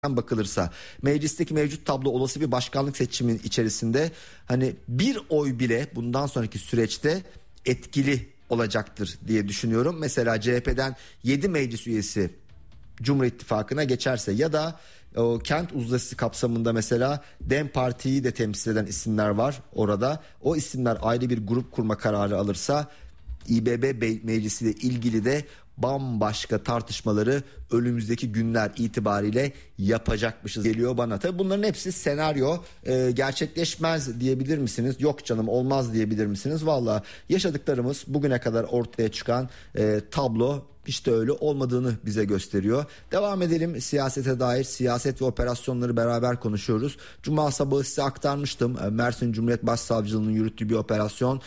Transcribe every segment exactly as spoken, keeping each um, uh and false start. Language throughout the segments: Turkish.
bakılırsa meclisteki mevcut tablo olası bir başkanlık seçimin içerisinde hani bir oy bile bundan sonraki süreçte etkili olacaktır diye düşünüyorum. Mesela C H P'den yedi meclis üyesi Cumhur İttifakı'na geçerse ya da o kent uzlaşısı kapsamında mesela DEM Parti'yi de temsil eden isimler var orada. O isimler ayrı bir grup kurma kararı alırsa İ B B meclisiyle ilgili de bambaşka tartışmaları önümüzdeki günler itibariyle yapacakmışız geliyor bana. Tabii bunların hepsi senaryo, e, gerçekleşmez diyebilir misiniz? Yok canım olmaz diyebilir misiniz? Vallahi yaşadıklarımız bugüne kadar ortaya çıkan e, tablo işte öyle olmadığını bize gösteriyor. Devam edelim siyasete dair, siyaset ve operasyonları beraber konuşuyoruz. Cuma sabahı size aktarmıştım. Mersin Cumhuriyet Başsavcılığı'nın yürüttüğü bir operasyon.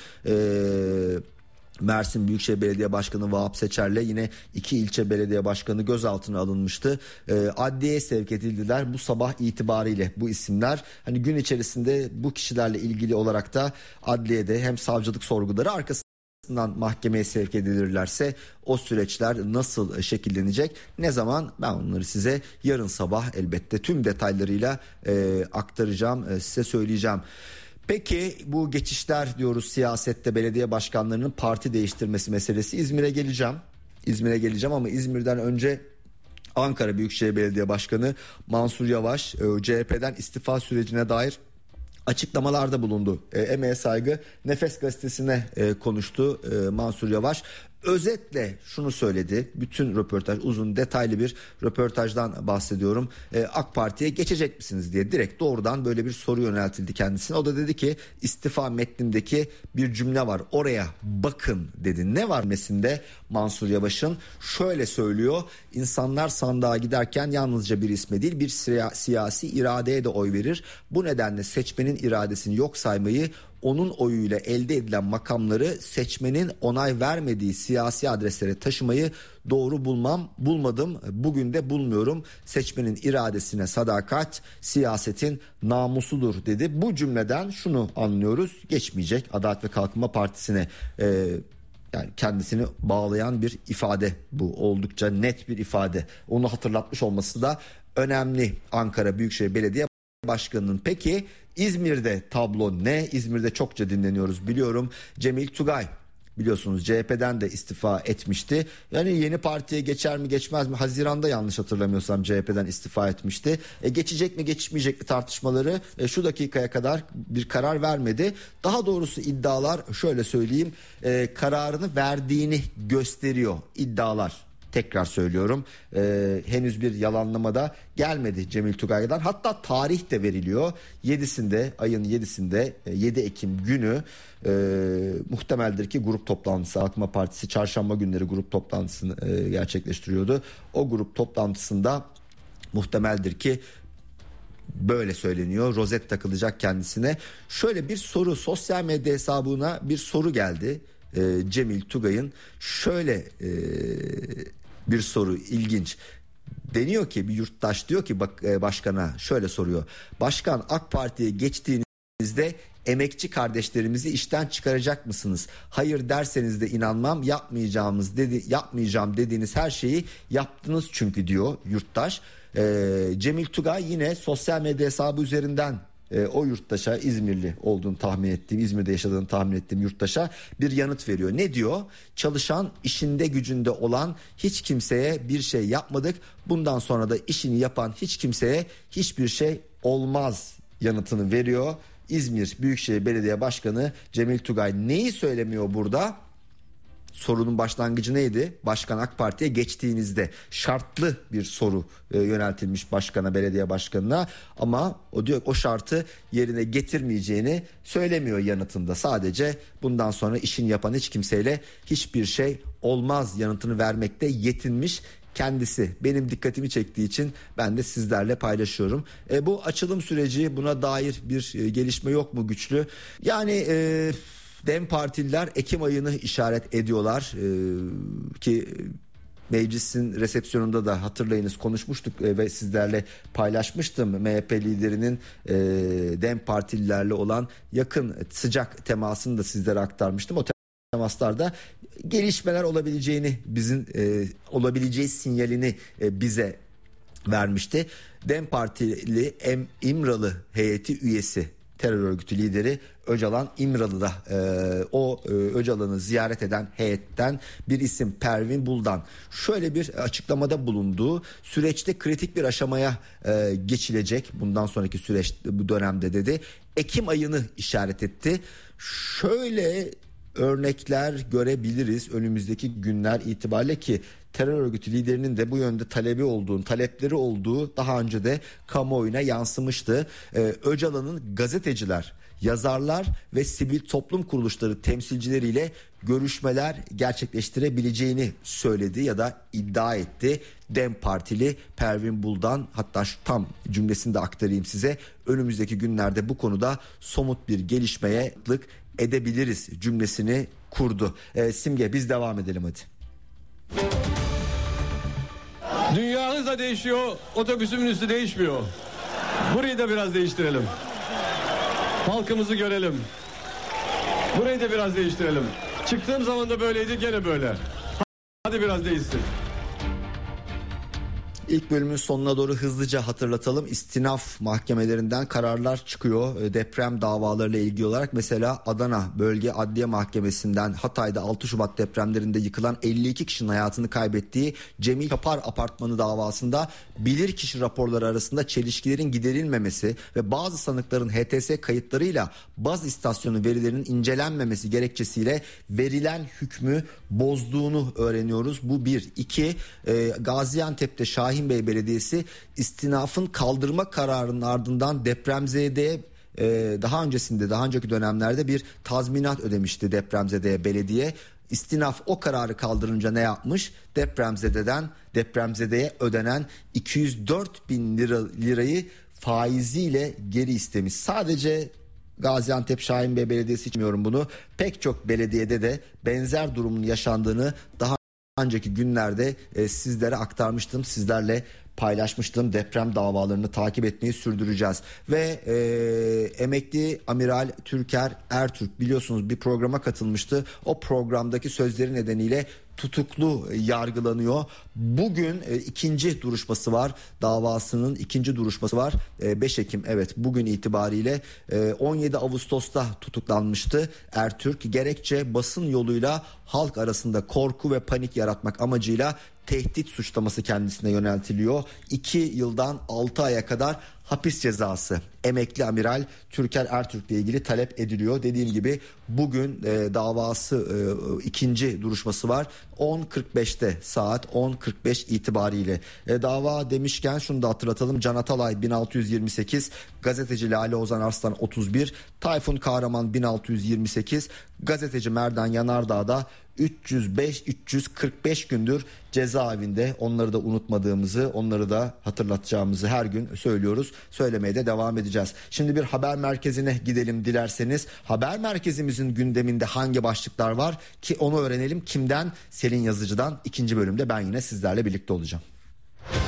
Eee Mersin Büyükşehir Belediye Başkanı Vahap Seçer'le yine iki ilçe belediye başkanı gözaltına alınmıştı. E, adliyeye sevk edildiler. Bu sabah itibariyle bu isimler hani gün içerisinde bu kişilerle ilgili olarak da adliyede hem savcılık sorguları arkasından mahkemeye sevk edilirlerse o süreçler nasıl şekillenecek, ne zaman, ben onları size yarın sabah elbette tüm detaylarıyla e, aktaracağım, e, size söyleyeceğim. Peki bu geçişler diyoruz siyasette, belediye başkanlarının parti değiştirmesi meselesi. İzmir'e geleceğim. İzmir'e geleceğim ama İzmir'den önce Ankara Büyükşehir Belediye Başkanı Mansur Yavaş C H P'den istifa sürecine dair açıklamalarda bulundu. E, Emeğe Saygı Nefes Gazetesi'ne e, konuştu e, Mansur Yavaş. Özetle şunu söyledi. Bütün röportaj, uzun detaylı bir röportajdan bahsediyorum. Ee, AK Parti'ye geçecek misiniz diye direkt doğrudan böyle bir soru yöneltildi kendisine. O da dedi ki istifa metnindeki bir cümle var, oraya bakın dedi. Ne var mesinde Mansur Yavaş'ın? Şöyle söylüyor: İnsanlar sandığa giderken yalnızca bir isme değil bir siya- siyasi iradeye de oy verir. Bu nedenle seçmenin iradesini yok saymayı, onun oyuyla elde edilen makamları seçmenin onay vermediği siyasi adreslere taşımayı doğru bulmam, bulmadım, bugün de bulmuyorum. Seçmenin iradesine sadakat siyasetin namusudur dedi. Bu cümleden şunu anlıyoruz: geçmeyecek. Adalet ve Kalkınma Partisi'ne e, yani kendisini bağlayan bir ifade bu, oldukça net bir ifade. Onu hatırlatmış olması da önemli Ankara Büyükşehir Belediye Başkanı'nın. Peki İzmir'de tablo ne? İzmir'de çokça dinleniyoruz biliyorum. Cemil Tugay biliyorsunuz C H P'den de istifa etmişti. Yani yeni partiye geçer mi geçmez mi? Haziran'da yanlış hatırlamıyorsam C H P'den istifa etmişti. E, geçecek mi geçmeyecek mi tartışmaları e, şu dakikaya kadar bir karar vermedi. Daha doğrusu iddialar, şöyle söyleyeyim, e, kararını verdiğini gösteriyor iddialar. Tekrar söylüyorum, e, henüz bir yalanlama da gelmedi Cemil Tugay'dan. Hatta tarih de veriliyor. yedisinde, ayın yedisinde, yedi Ekim günü e, muhtemeldir ki grup toplantısı, Kalkınma Partisi çarşamba günleri grup toplantısını e, gerçekleştiriyordu. O grup toplantısında muhtemeldir ki böyle söyleniyor, rozet takılacak kendisine. Şöyle bir soru, sosyal medya hesabına bir soru geldi. E, Cemil Tugay'ın şöyle e, bir soru, ilginç. Deniyor ki, bir yurttaş diyor ki bak, e, başkana şöyle soruyor: Başkan, AK Parti'ye geçtiğinizde emekçi kardeşlerimizi işten çıkaracak mısınız? Hayır derseniz de inanmam, yapmayacağımız dedi, yapmayacağım dediğiniz her şeyi yaptınız çünkü diyor yurttaş. E, Cemil Tugay yine sosyal medya hesabı üzerinden E, o yurttaşa, İzmirli olduğunu tahmin ettiğim, İzmir'de yaşadığını tahmin ettiğim yurttaşa bir yanıt veriyor. Ne diyor? Çalışan, işinde gücünde olan hiç kimseye bir şey yapmadık. Bundan sonra da işini yapan hiç kimseye hiçbir şey olmaz yanıtını veriyor İzmir Büyükşehir Belediye Başkanı Cemil Tugay. Neyi söylemiyor burada? Sorunun başlangıcı neydi? Başkan, AK Parti'ye geçtiğinizde şartlı bir soru e, yöneltilmiş başkana, belediye başkanına, ama o diyor o şartı yerine getirmeyeceğini söylemiyor yanıtında. Sadece bundan sonra işini yapan hiç kimseyle hiçbir şey olmaz yanıtını vermekte yetinmiş kendisi. Benim dikkatimi çektiği için ben de sizlerle paylaşıyorum. E, bu açılım süreci, buna dair bir e, gelişme yok mu güçlü? Yani e, DEM Partililer Ekim ayını işaret ediyorlar ee, ki meclisin resepsiyonunda da hatırlayınız konuşmuştuk e, ve sizlerle paylaşmıştım. M H P liderinin e, DEM Partililerle olan yakın sıcak temasını da sizlere aktarmıştım. O temaslarda gelişmeler olabileceğini, bizim e, olabileceği sinyalini e, bize vermişti. DEM Partili Em İmralı heyeti üyesi, terör örgütü lideri Öcalan İmralı'da e, o e, Öcalan'ı ziyaret eden heyetten bir isim Pervin Buldan şöyle bir açıklamada bulunduğu, süreçte kritik bir aşamaya e, geçilecek bundan sonraki süreç bu dönemde dedi. Ekim ayını işaret etti. Şöyle örnekler görebiliriz önümüzdeki günler itibariyle ki terör örgütü liderinin de bu yönde talebi olduğunu, talepleri olduğu daha önce de kamuoyuna yansımıştı. Ee, Öcalan'ın gazeteciler, yazarlar ve sivil toplum kuruluşları temsilcileriyle görüşmeler gerçekleştirebileceğini söyledi ya da iddia etti. DEM Partili Pervin Buldan, hatta şu tam cümlesini de aktarayım size. Önümüzdeki günlerde bu konuda somut bir gelişmeye lık edebiliriz cümlesini kurdu. Ee, Simge, biz devam edelim hadi. Dünya hızla değişiyor, otobüsümün üstü değişmiyor. Burayı da biraz değiştirelim. Halkımızı görelim. Burayı da biraz değiştirelim. Çıktığım zaman da böyleydi, gene böyle. Hadi biraz değişsin. İlk bölümün sonuna doğru hızlıca hatırlatalım. İstinaf mahkemelerinden kararlar çıkıyor deprem davalarıyla ilgili olarak. Mesela Adana Bölge Adliye Mahkemesi'nden Hatay'da altı Şubat depremlerinde yıkılan elli iki kişinin hayatını kaybettiği Cemil Çapar Apartmanı davasında bilirkişi raporları arasında çelişkilerin giderilmemesi ve bazı sanıkların H T S kayıtlarıyla baz istasyonu verilerinin incelenmemesi gerekçesiyle verilen hükmü bozduğunu öğreniyoruz. Bu bir. İki, e, Gaziantep'te Şahin Bey Belediyesi istinafın kaldırma kararının ardından depremzedeye e, daha öncesinde daha önceki dönemlerde bir tazminat ödemişti depremzedeye belediye. İstinaf o kararı kaldırınca ne yapmış? Depremzededen depremzedeye ödenen iki yüz dört bin lira, lirayı faiziyle geri istemiş. Sadece Gaziantep Şahin Bey Belediyesi için bilmiyorum bunu. Pek çok belediyede de benzer durumun yaşandığını daha önceki günlerde e, sizlere aktarmıştım, sizlerle paylaşmıştım. Deprem davalarını takip etmeyi sürdüreceğiz. Ve e, emekli Amiral Türker Ertürk biliyorsunuz bir programa katılmıştı. O programdaki sözleri nedeniyle tutuklu yargılanıyor. Bugün e, ikinci duruşması var. Davasının ikinci duruşması var. E, beş Ekim, evet, bugün itibariyle e, on yedi Ağustos'ta tutuklanmıştı Ertürk. Gerekçe basın yoluyla halk arasında korku ve panik yaratmak amacıyla tehdit suçlaması kendisine yöneltiliyor. iki yıldan altı aya kadar hapis cezası emekli Amiral Türker Ertürk ile ilgili talep ediliyor. Dediğim gibi bugün e, davası e, ikinci duruşması var. on kırk beşte saat on kırk beş itibariyle. E, dava demişken şunu da hatırlatalım. Can Atalay bin altı yüz yirmi sekiz, gazeteci Lale Ozan Arslan otuz bir, Tayfun Kahraman bin altı yüz yirmi sekiz, gazeteci Merdan Yanardağ da üç yüz beş üç yüz kırk beş gündür cezaevinde. Onları da unutmadığımızı, onları da hatırlatacağımızı her gün söylüyoruz. Söylemeye de devam edeceğiz. Şimdi bir haber merkezine gidelim dilerseniz. Haber merkezimizin gündeminde hangi başlıklar var ki onu öğrenelim. Kimden? Selin Yazıcı'dan. İkinci bölümde ben yine sizlerle birlikte olacağım.